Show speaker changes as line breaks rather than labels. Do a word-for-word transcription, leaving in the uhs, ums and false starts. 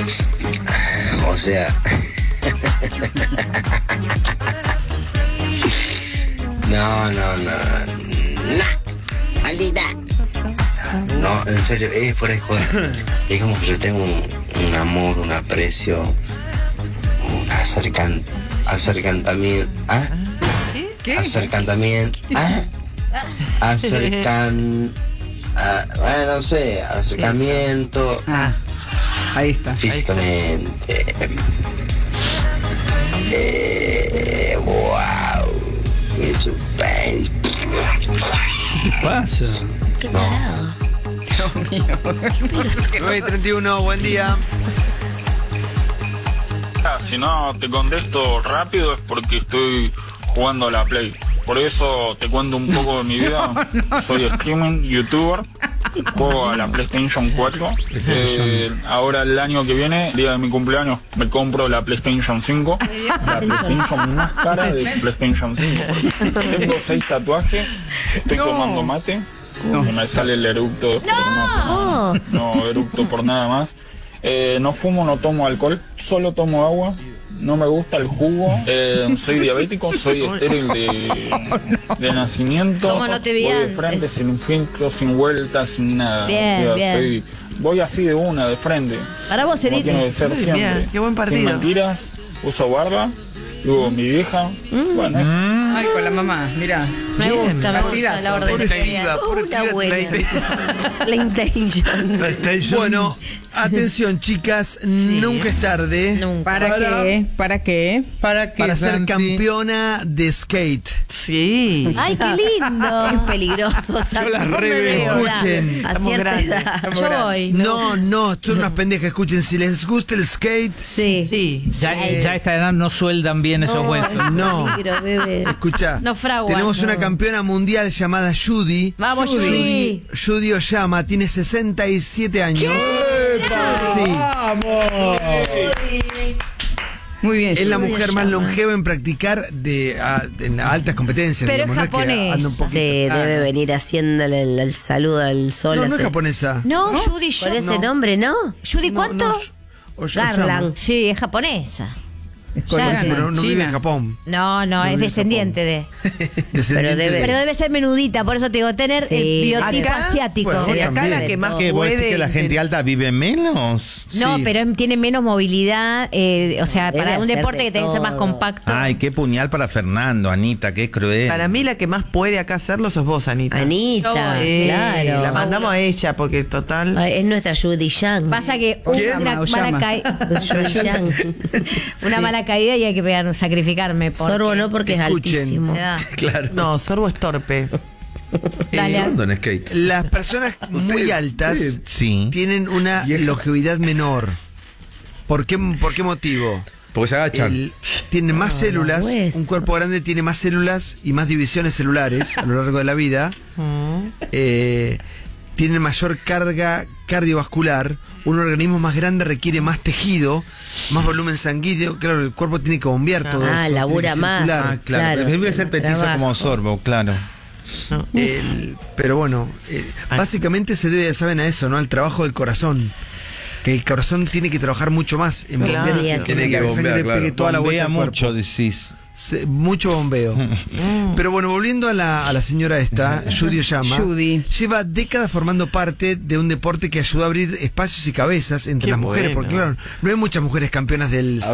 O sea... No, no, no. No. Maldita. No, en serio, eh, fuera de joda. Digamos que yo tengo un, un amor, un aprecio, un acercan, acercantamiento. ¿Ah?
¿Qué?
Acercantamiento. ¿Ah? Acercan. Ah, bueno, no sé, acercamiento.
Ah, ahí está.
Físicamente. Eh, wow. It's bad.
¿Qué pasa?
Qué parado.
Dios mío.
nueve treinta y uno, buen día.
Ah, si no te contesto rápido es porque estoy jugando a la Play. Por eso te cuento un poco de mi vida. No, no. Soy streamer, youtuber. Juego a la PlayStation cuatro. Eh, ahora el año que viene, día de mi cumpleaños, me compro la PlayStation cinco. La PlayStation más cara de PlayStation cinco. Tengo seis tatuajes. Estoy
No.
tomando mate.
No.
Y me sale el eructo.
No.
No eructo por nada más. Eh, no fumo, no tomo alcohol. Solo tomo agua. No me gusta el jugo, eh, soy diabético, soy estéril de, de nacimiento.
¿Cómo no te vi
voy de
antes?
frente, sin filtro, sin vueltas, sin nada.
Bien,
O sea,
bien.
soy- voy así de una, de frente.
Para vos,
Como
Edith.
tiene que ser
Muy
siempre.
bien, qué buen
Sin
partido.
mentiras, uso barba, luego mi vieja. Bueno, es
Ay, con la mamá, mira.
Me
Bien,
gusta, me gusta
partidazo.
la orden de prioridad. Una buena. La intention.
Bueno, atención, chicas, nunca es tarde
Nunca.
¿Para,
Para-
qué? ¿Para qué?
¿Para qué,
para ser
Santi?
campeona de skate.
Sí.
Ay, qué lindo.
Es peligroso, Santi.
las
No me
reveo.
veo.
Escuchen.
A
Estamos
cierta
grandes.
edad.
Estamos
Yo
grandes.
voy. me
No, no, son unas pendejas. Escuchen, si les gusta el skate,
Sí.
Sí. Ya,
Sí.
ya a esta edad no sueldan bien esos
No,
huesos.
es
No.
peligro, bebé.
escucha.
No fraguan.
Tenemos una
No.
campeona mundial llamada Judy.
Vamos, Judy.
Judy Oyama tiene sesenta y siete años. Sí.
Muy bien.
Es la
Judy
mujer más
Oyama.
longeva en practicar de, a- en altas competencias.
Pero
digamos,
es
no que
japonés.
anda un poquito.
Sí,
Ah,
debe venir haciéndole el, el saludo al sol.
No, no es
hace-
japonesa.
No, Judy,
Por
yo.
ese
No.
nombre, ¿no?
Judy,
No,
¿cuánto?
no, Oy- Oyama.
Garland.
Sí, es japonesa.
Es
Ya,
coreana,
Pero no vive en
China.
Japón.
No, no, es
vive en
descendiente de.
Descendiente
debe-
de-
Pero debe ser menudita, por eso te digo, tener
Sí.
el biotipo
Acá,
asiático.
pues,
Y acá la
de
que más
todo.
que
¿Qué vos decís
puede.
que la gente alta vive menos?
No,
Sí.
pero em- tiene menos movilidad, eh, o sea,
Debe
para un
hacer
deporte
de
que tiene que ser más
todo.
compacto.
Ay, qué puñal para Fernando, Anita, qué cruel.
Para mí la que más puede acá hacerlo sos vos, Anita.
Anita,
Yo-
claro.
La mandamos a ella porque total.
Ay, es nuestra Judy Yang.
Pasa que
¿Quién?
una
Oyama.
mala, caída
Judy Yang.
una mala caída y hay que pegar, sacrificarme. porque-
Sorbo no porque es
Escuchen.
altísimo.
Me da.
Claro.
No, Sorbo es torpe.
Dale, a-
en skate.
Las personas muy altas
Sí.
tienen una
Vieja.
longevidad menor. ¿Por qué, por qué motivo?
Porque se agachan.
El- tienen más
Ah,
células,
los huesos.
un cuerpo grande tiene más células y más divisiones celulares a lo largo de la vida. Eh, tienen mayor carga cardiovascular. Un organismo más grande requiere más tejido, más volumen sanguíneo. Claro, el cuerpo tiene que bombear todo
Ah,
eso.
labura
tiene que
más.
circular.
Ah, claro.
Claro,
Prefiero ser petizo
trabajo.
como Sorbo, claro.
El- pero bueno, eh, básicamente se debe, saben, a eso, ¿no? Al trabajo del corazón. Que el corazón tiene que trabajar mucho más en
Claro.
bombear,
Tiene que
la sangre
bombear, claro.
pegue toda la vuelta
Bombea
al
mucho,
cuerpo.
decís.
Se- mucho bombeo. Pero bueno, volviendo a la, a la señora esta, Judy Oyama,
Judy.
lleva décadas formando parte de un deporte que ayudó a abrir espacios y cabezas entre
Qué
las mujeres,
bueno.
porque claro, no hay muchas mujeres campeonas del